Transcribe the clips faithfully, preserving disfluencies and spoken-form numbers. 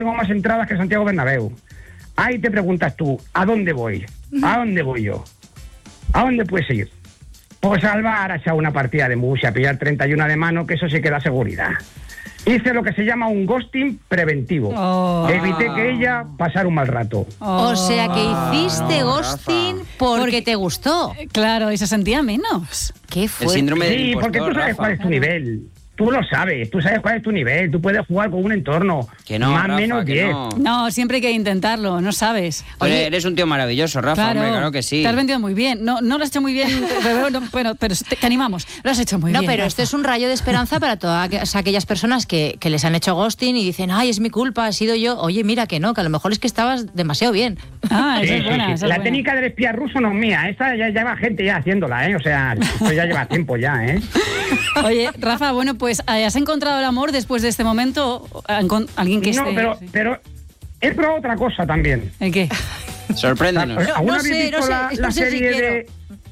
tengo más entradas que Santiago Bernabéu. Ahí te preguntas tú, ¿a dónde voy? ¿A dónde voy yo? ¿A dónde puedes ir? Pues al bar a echar una partida de mus y a pillar treinta y uno de mano, que eso sí que da seguridad. Hice lo que se llama un ghosting preventivo. Oh. Evité que ella pasara un mal rato. Oh. O sea que hiciste no, ghosting Rafa. porque, Porque- te gustó. Claro, y se sentía menos. Qué El fuerte. síndrome del Sí, impostor, porque tú sabes Rafa. cuál es tu nivel. Tú lo sabes, tú sabes cuál es tu nivel. Tú puedes jugar con un entorno. Que no, más o Rafa, menos que diez. no. No, siempre hay que intentarlo, no sabes. Pero Oye, eres un tío maravilloso, Rafa, hombre, claro que sí. Te has vendido muy bien. No, no lo has hecho muy bien, pero, no, pero, pero te, te animamos. Lo has hecho muy No, bien. pero Rafa. esto es un rayo de esperanza para todas aquellas personas que, que les han hecho ghosting y dicen, ay, es mi culpa, he sido yo. Oye, mira que no, que a lo mejor es que estabas demasiado bien. Ah, Sí, esa es sí, buena. sí. esa es La buena. técnica del espía ruso no es mía. Esa ya lleva gente ya haciéndola, ¿eh? O sea, esto ya lleva tiempo ya, ¿eh? Oye, Rafa, bueno, pues ¿has encontrado el amor después de este momento? ¿Encon- ¿Alguien que No, esté...? pero, sí. pero he probado otra cosa también. ¿El qué? Sorpréndenos. No, ¿Alguna no habéis sé, visto no sé, la, no la sé si serie quiero. de,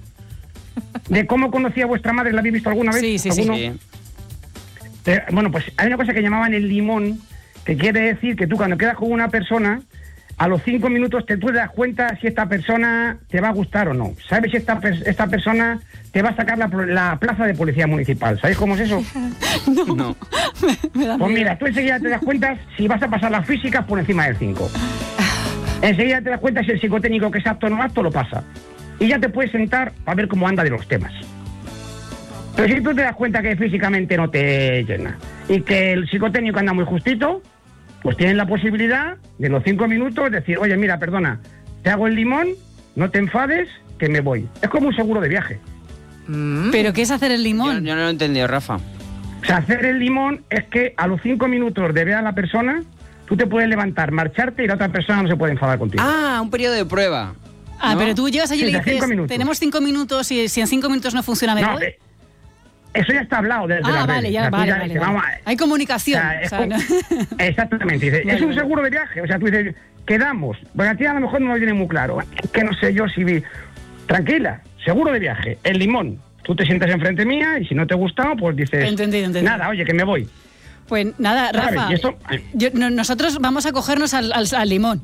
de cómo conocía a vuestra madre? ¿La habéis visto alguna vez? Sí, sí, sí. ¿Alguno? Sí. Eh, bueno, pues hay una cosa que llamaban el limón, que quiere decir que tú cuando quedas con una persona, a los cinco minutos te, tú te das cuenta si esta persona te va a gustar o no. ¿Sabes si esta, pers- esta persona te va a sacar la, la plaza de policía municipal? ¿Sabéis cómo es eso? No. Me da Pues miedo. mira, tú enseguida te das cuenta si vas a pasar las físicas por encima del cinco. Enseguida te das cuenta si el psicotécnico que es apto o no apto lo pasa. Y ya te puedes sentar a ver cómo anda de los temas. Pero si tú te das cuenta que físicamente no te llena y que el psicotécnico anda muy justito, pues tienes la posibilidad de en los cinco minutos decir, oye, mira, perdona, te hago el limón, no te enfades, que me voy. Es como un seguro de viaje. Mm. ¿Pero qué es hacer el Yo, limón? yo no lo he entendido, Rafa. O sea, hacer el limón es que a los cinco minutos de ver a la persona, tú te puedes levantar, marcharte y la otra persona no se puede enfadar contigo. Ah, un periodo de prueba. Ah, ¿no? pero tú llegas allí y Sí, le de cinco dices, minutos. tenemos cinco minutos y si en cinco minutos no funciona, me No, voy. eh, eso ya está hablado desde Ah, las vale, redes. ya, O sea, tú vale, ya vale, dices, vale. vamos a- Hay comunicación. o sea, es o sea, como- ¿no? Exactamente. Dice, Vale, es un vale. seguro de viaje. O sea, tú dices, quedamos. Porque a ti a lo mejor no lo tiene muy claro. Es que no sé yo si vi. Tranquila, seguro de viaje. El limón. Tú te sientas enfrente mía y si no te gusta, pues dices. Entendido, entendido. Nada, oye, que me voy. Pues nada, ¿Sabes? Rafa, Y esto- yo- no- nosotros vamos a cogernos al, al- al limón.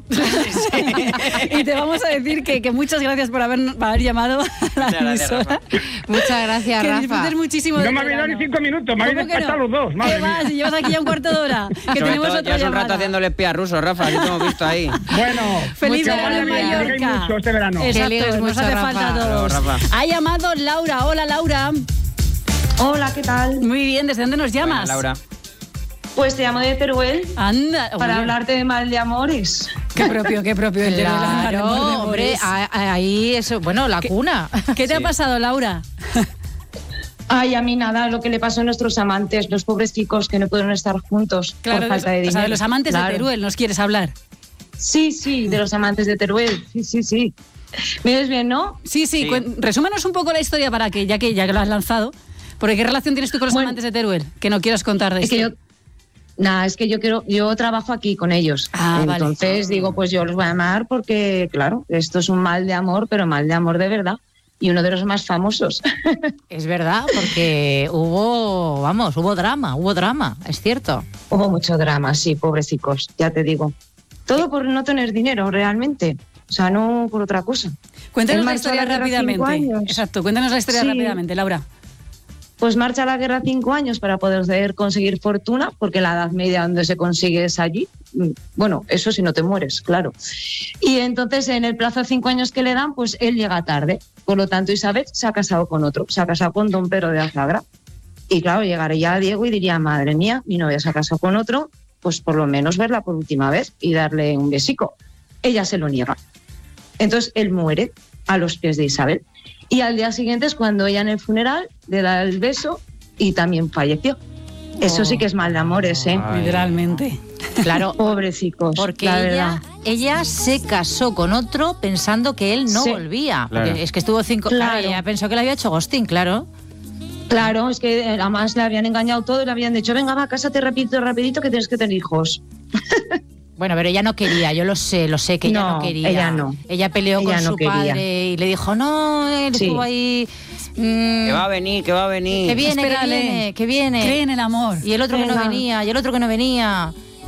Y te vamos a decir que, que muchas gracias por haber, por haber llamado a la Muchas gracias, emisora. Rafa. Muchas gracias, Que Rafa. disfrutes muchísimo No del me habéis dado verano. ni cinco minutos, me habéis ¿Cómo que despachado no? los dos. Madre ¿Qué mía. vas? Llevas aquí ya un cuarto de hora. Que Sobre tenemos todo, otra ya es un llamada. rato haciendo el espía ruso, Rafa. Yo te hemos visto ahí. Bueno, Feliz mucho, verano en madre mía, que Mallorca. hay mucho este verano. Que Exacto, ligues nos mucho, hace Rafa. falta a todos. Hasta luego, Rafa. Ha llamado Laura. Hola, Laura. Hola, ¿qué tal? Muy bien, ¿desde dónde nos llamas? Buena, Laura. Pues te llamo de Teruel Anda. para oye, hablarte de mal de amores. Qué propio, qué propio. el de la- la- Claro, la- hombre, a- a- ahí eso, bueno, la cuna. ¿Qué te ha Sí. pasado, Laura? Ay, a mí nada, lo que le pasó a nuestros amantes, los pobres chicos que no pudieron estar juntos por falta de o dinero. sea, de los amantes Claro. de Teruel, ¿nos quieres hablar? Sí, sí, de los amantes de Teruel. Sí, sí, sí. ¿Me ves bien, no? Sí, sí, Sí. cuen- resúmanos un poco la historia para que, ya que ya que lo has lanzado, porque ¿qué relación tienes tú con los Bueno, amantes de Teruel? Que no quieras contar de Es esto. que yo Nada, es que yo quiero, yo trabajo aquí con ellos. Ah, vale. Entonces digo, pues yo los voy a llamar porque, claro, esto es un mal de amor, pero mal de amor de verdad. Y uno de los más famosos. Es verdad, porque hubo, vamos, hubo drama, hubo drama, es cierto. Hubo mucho drama, sí, pobrecicos, ya te digo. Todo por no tener dinero, realmente. O sea, no por otra cosa. Cuéntanos Él la marchó a historia la guerra rápidamente. cinco años. Exacto, cuéntanos la historia Sí. rápidamente, Laura. Pues marcha a la guerra cinco años para poder conseguir fortuna, porque la edad media donde se consigue es allí. Bueno, eso si no te mueres, claro. Y entonces en el plazo de cinco años que le dan, pues él llega tarde. Por lo tanto, Isabel se ha casado con otro, se ha casado con don Pedro de Azagra. Y claro, llegaría Diego y diría, madre mía, mi novia se ha casado con otro, pues por lo menos verla por última vez y darle un besico. Ella se lo niega. Entonces él muere a los pies de Isabel. Y al día siguiente es cuando ella en el funeral le da el beso y también falleció. Eso sí que es mal de amores, ¿eh? Ay. Literalmente. Claro, Pobrecicos, porque la ella, verdad. ella se casó con otro pensando que él no Sí. volvía. Claro. Porque es que estuvo cinco... Claro. Claro. Ella pensó que le había hecho ghosting, claro. Claro, es que eh, además le habían engañado todo y le habían dicho, venga, va, cásate rapidito, rapidito, que tienes que tener hijos. Bueno, pero ella no quería, yo lo sé, lo sé que ella no No, quería. ella no. Ella peleó Ella con no su quería. padre y le dijo, no, él Sí. estuvo ahí... mm, Que va a venir, que va a venir. que viene, que Espérale. viene, que viene. Cree en el amor. Y el otro que no Venga. venía, y el otro que no venía.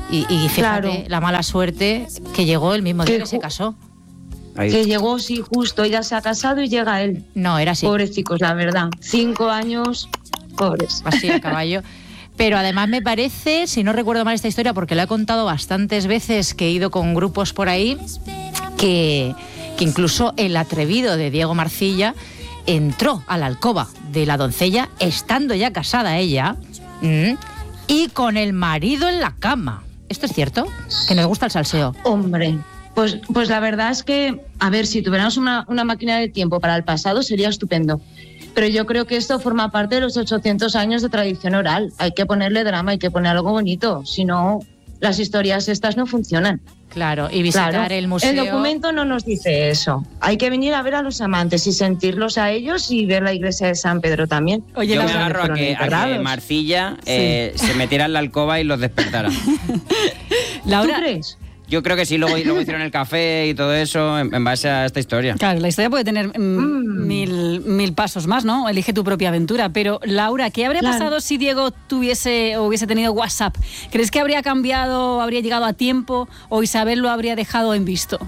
Y, y fíjate, Claro. la mala suerte que llegó el mismo día Que que se ju- casó. Ahí. Que llegó, sí, justo, ella se ha casado y llega él. No, era así. Pobrecicos, la verdad. Cinco años, pobres. Así a caballo. Pero además me parece, si no recuerdo mal esta historia, porque la he contado bastantes veces que he ido con grupos por ahí, que, que incluso el atrevido de Diego Marcilla entró a la alcoba de la doncella, estando ya casada ella, ¿m? y con el marido en la cama. ¿Esto es cierto? Que nos gusta el salseo. Hombre, pues, pues la verdad es que, a ver, si tuviéramos una, una máquina de tiempo para el pasado sería estupendo. Pero yo creo que esto forma parte de los ochocientos años de tradición oral. Hay que ponerle drama, hay que poner algo bonito. Si no, las historias estas no funcionan. Claro, y visitar Claro. el museo. El documento no nos dice eso. Hay que venir a ver a los amantes y sentirlos a ellos y ver la iglesia de San Pedro también. Oye, Yo la- me agarro a fueron que, a que enterrados. Marcilla eh, se metiera en la alcoba y los despertara. Laura, ¿Tú crees? Yo creo que sí, luego, luego hicieron el café y todo eso en, en base a esta historia. claro, la historia puede tener mm, Mm. mil, mil pasos más, ¿no? Elige tu propia aventura. Pero, Laura, ¿qué habría Claro. pasado si Diego tuviese o hubiese tenido WhatsApp? ¿Crees que habría cambiado, habría llegado a tiempo o Isabel lo habría dejado en visto?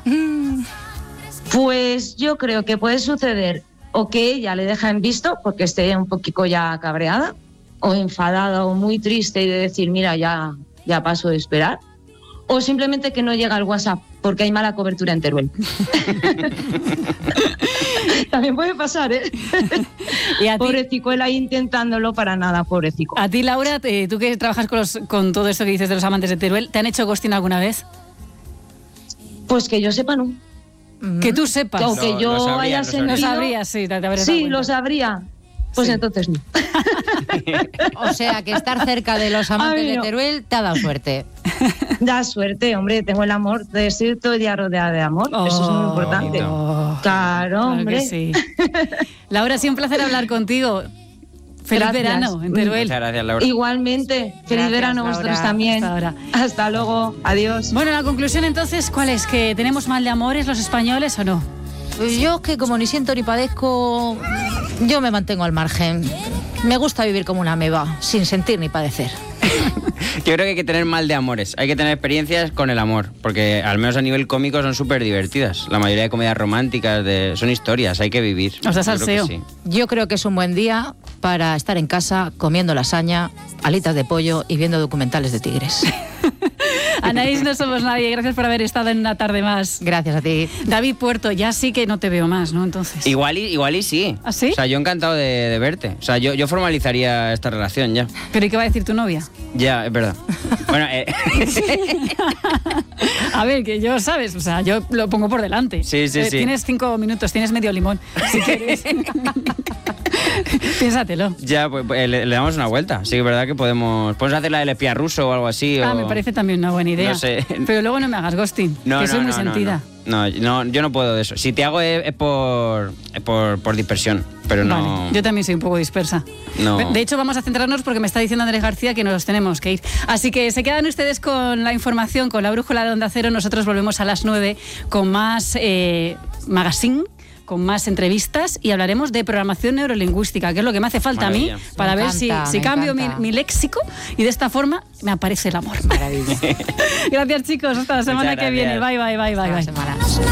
Pues yo creo que puede suceder o que ella le deja en visto porque esté un poquito ya cabreada o enfadada o muy triste y de decir, mira, ya, ya paso de esperar. O simplemente que no llega al WhatsApp porque hay mala cobertura en Teruel. También puede pasar, ¿eh? Y a ti, Pobrecico, él ahí intentándolo para nada, pobrecico. a ti, Laura, te- tú que trabajas con, los, con todo esto que dices de los amantes de Teruel, ¿te han hecho ghosting alguna vez? Pues que yo sepa, no. Que tú sepas. O Lo- que yo lo sabría, haya lo sabría. Lo sentido. sabrías, sí, te, te habrías dado Sí, cuenta. lo sabría. Pues Sí. entonces no. O sea, que estar cerca de los amantes Ay, de no. Teruel te ha dado suerte. Da suerte, hombre, tengo el amor de estoy todo el día rodeada de amor. Eso es muy Oh, importante. oh, Claro, claro que hombre. sí. Laura, ha sido un placer hablar contigo. Feliz Gracias. verano en Teruel. Muchas gracias, Laura. Igualmente, feliz Gracias, verano a Laura. vosotros también. Hasta ahora. Hasta luego, adiós. Bueno, la conclusión entonces, ¿cuál es? ¿Que tenemos mal de amores los españoles o no? Pues yo es que como ni siento ni padezco, yo me mantengo al margen. Me gusta vivir como una ameba, sin sentir ni padecer. Yo creo que hay que tener mal de amores. Hay que tener experiencias con el amor. Porque al menos a nivel cómico son súper divertidas. La mayoría de comedias románticas de, son historias, hay que vivir. O sea, Yo creo que salseo. sí. Yo creo que es un buen día para estar en casa comiendo lasaña, alitas de pollo y viendo documentales de tigres. Anaís, no somos nadie. Gracias por haber estado en una tarde más. Gracias a ti. David Puerto, ya sí que no te veo más, ¿no? Entonces. Igual y, igual y sí. ¿Ah, sí? O sea, yo encantado de, de verte. O sea, yo, yo formalizaría esta relación ya. ¿Pero y qué va a decir tu novia? Ya, es verdad. Bueno, eh, A ver, que yo, ¿sabes? O sea, yo lo pongo por delante. Sí, sí, Eh, sí. Tienes cinco minutos, tienes medio limón, si quieres. Piénsatelo. ya, pues, pues, le, le damos una vuelta. Sí que es verdad que podemos... Podemos hacer la del espía ruso o algo así. Ah, o- me parece también una buena idea. No sé. Pero luego no me hagas ghosting, No, que no, soy muy no, no, sentida. No, no, no, yo no puedo de eso. Si te hago es, es por, es por, por dispersión, pero no... Vale, yo también soy un poco dispersa. No. De hecho, vamos a centrarnos porque me está diciendo Andrés García que nos tenemos que ir. Así que se quedan ustedes con la información, con la brújula de Onda Cero. Nosotros volvemos a las nueve con más eh, magazine, con más entrevistas y hablaremos de programación neurolingüística, que es lo que me hace falta Maravilla. a mí para Me ver si, encanta, si me cambio mi, encanta. mi léxico y de esta forma me aparece el amor. Maravilla. Gracias, chicos. Hasta la semana que gracias. viene. Bye, bye, bye, bye. Hasta la bye. semana.